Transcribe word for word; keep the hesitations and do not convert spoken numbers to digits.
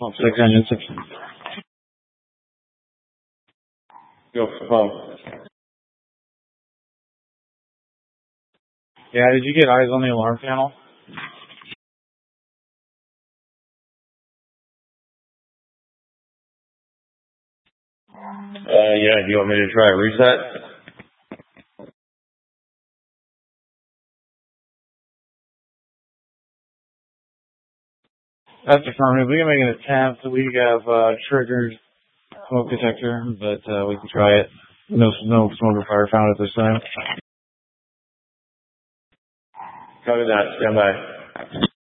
Pump six, engine six. Go for pump. Yeah, did you get eyes on the alarm panel? Uh, yeah, do you want me to try a reset? That's affirmative. We can make an attempt. We have, uh, triggered smoke detector, but, uh, we can try it. No, no smoke or fire found at this time. Copy that. Stand by.